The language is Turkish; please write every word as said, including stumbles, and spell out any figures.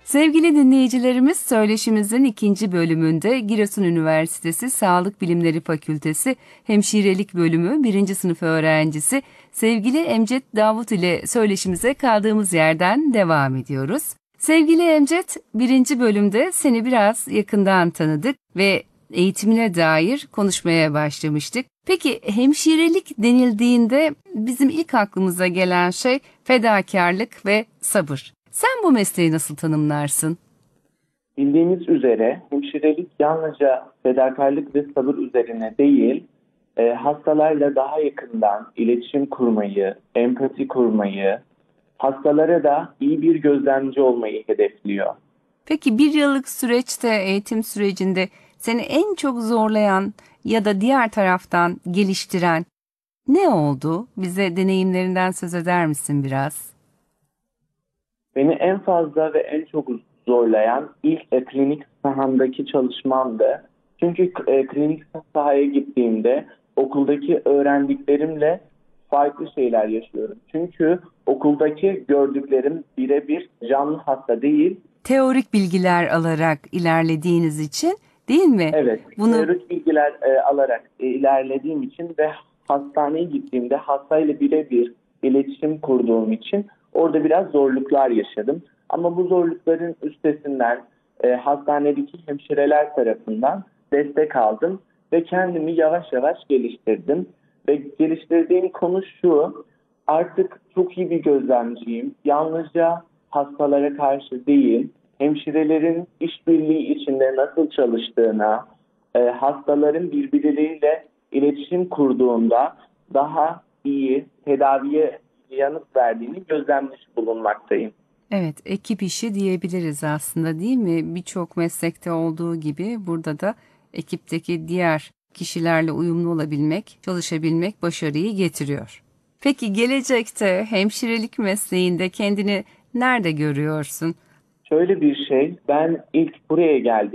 Sevgili dinleyicilerimiz, söyleşimizin ikinci bölümünde Giresun Üniversitesi Sağlık Bilimleri Fakültesi Hemşirelik Bölümü birinci sınıf öğrencisi sevgili Emcet Davut ile söyleşimize kaldığımız yerden devam ediyoruz. Sevgili Emcet, birinci bölümde seni biraz yakından tanıdık ve eğitimine dair konuşmaya başlamıştık. Peki hemşirelik denildiğinde bizim ilk aklımıza gelen şey fedakarlık ve sabır. Sen bu mesleği nasıl tanımlarsın? Bildiğimiz üzere hemşirelik yalnızca fedakarlık ve sabır üzerine değil, e, hastalarla daha yakından iletişim kurmayı, empati kurmayı, hastalara da iyi bir gözlemci olmayı hedefliyor. Peki bir yıllık süreçte, eğitim sürecinde seni en çok zorlayan ya da diğer taraftan geliştiren ne oldu? Bize deneyimlerinden söz eder misin biraz? Beni en fazla ve en çok zorlayan ilk e, klinik sahamdaki çalışmamdı. Çünkü e, klinik sahaya gittiğimde okuldaki öğrendiklerimle farklı şeyler yaşıyorum. Çünkü okuldaki gördüklerim birebir canlı hasta değil. Teorik bilgiler alarak ilerlediğiniz için değil mi? Evet, Bunu teorik bilgiler e, alarak e, ilerlediğim için ve hastaneye gittiğimde hastayla birebir iletişim kurduğum için orada biraz zorluklar yaşadım. Ama bu zorlukların üstesinden e, hastanedeki hemşireler tarafından destek aldım ve kendimi yavaş yavaş geliştirdim. Ve geliştirdiğim konu şu, artık çok iyi bir gözlemciyim. Yalnızca hastalara karşı değil, hemşirelerin işbirliği içinde nasıl çalıştığına, e, hastaların birbirleriyle iletişim kurduğunda daha iyi tedaviye yanıt verdiğini gözlemlemiş bulunmaktayım. evet, ekip işi diyebiliriz aslında değil mi? Birçok meslekte olduğu gibi burada da ekipteki diğer kişilerle uyumlu olabilmek, çalışabilmek başarıyı getiriyor. Peki gelecekte hemşirelik mesleğinde kendini nerede görüyorsun? Şöyle bir şey, ben ilk buraya geldim.